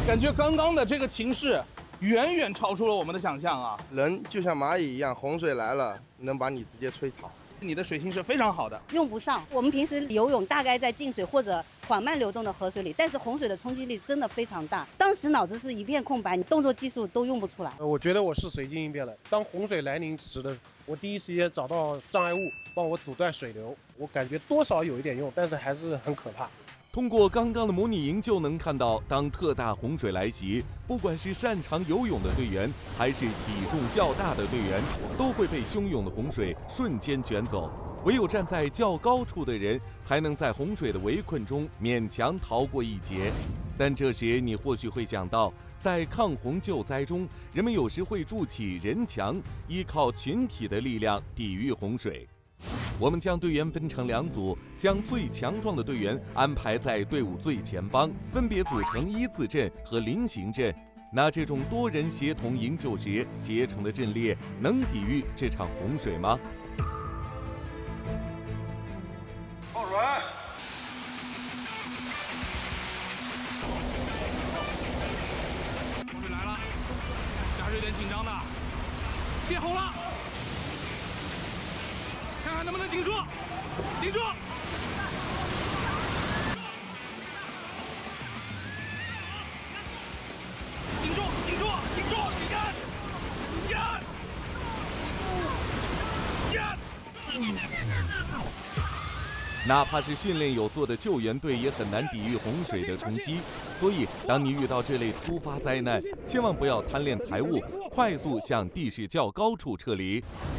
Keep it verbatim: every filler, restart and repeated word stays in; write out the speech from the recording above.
感觉刚刚的这个情势远远超出了我们的想象啊！ 人就像蚂蚁一样，洪水来了能把你直接吹倒。 你的水性是非常好的， 用不上。我们平时游泳大概在静水或者缓慢流动的河水里，但是洪水的冲击力真的非常大。当时脑子是一片空白，你动作技术都用不出来。 我觉得我是随机应变了。当洪水来临时的，我第一时间找到障碍物，帮我阻断水流。我感觉多少有一点用，但是还是很可怕。 通过刚刚的模拟营就能看到，当特大洪水来袭，不管是擅长游泳的队员，还是体重较大的队员，都会被汹涌的洪水瞬间卷走。唯有站在较高处的人，才能在洪水的围困中勉强逃过一劫。但这时你或许会想到，在抗洪救灾中，人们有时会筑起人墙，依靠群体的力量抵御洪水。我们将队员分成两组，将最强壮的队员安排在队伍最前方，分别组成一字阵和菱形阵。那这种多人协同营救时结成的阵列，能抵御这场洪水吗？ 放水！洪水来了，驾驶有点紧张的，泄洪了。看看能不能顶住，顶住！顶住，顶住，顶住！压，压，压！ 哪怕是训练有素的救援队，也很难抵御洪水的冲击。所以，当你遇到这类突发灾难，千万不要贪恋财物，快速向地势较高处撤离。